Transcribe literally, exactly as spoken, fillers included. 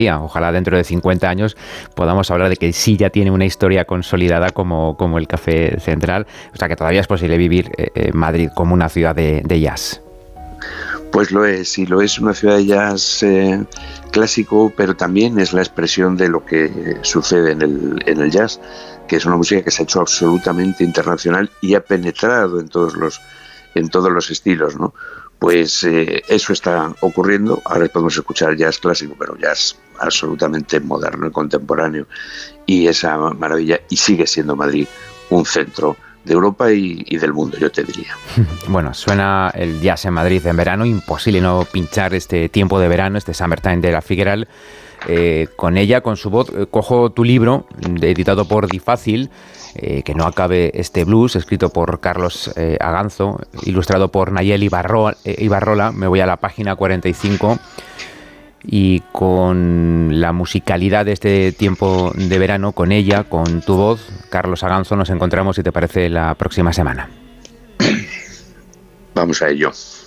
Ojalá dentro de cincuenta años podamos hablar de que sí ya tiene una historia consolidada como, como el Café Central. O sea que todavía es posible vivir eh, Madrid como una ciudad de, de jazz. Pues lo es, y lo es una ciudad de jazz eh, clásico, pero también es la expresión de lo que sucede en el, en el jazz, que es una música que se ha hecho absolutamente internacional y ha penetrado en todos los, en todos los estilos, ¿no? Pues eh, eso está ocurriendo. Ahora podemos escuchar jazz clásico, pero jazz absolutamente moderno y contemporáneo, y esa maravilla, y sigue siendo Madrid un centro de Europa y, y del mundo, yo te diría. Bueno, suena el jazz en Madrid en verano, imposible no pinchar este tiempo de verano, este Summertime de la Figueral, eh, con ella, con su voz. Eh, cojo tu libro, editado por Difácil, eh, Que no acabe este blues, escrito por Carlos eh, Aganzo, ilustrado por Nayel Ibarro, eh, Ibarrola. Me voy a la página cuarenta y cinco y con la musicalidad de este tiempo de verano, con ella, con tu voz, Carlos Aganzo, nos encontramos, si te parece, la próxima semana. Vamos a ello.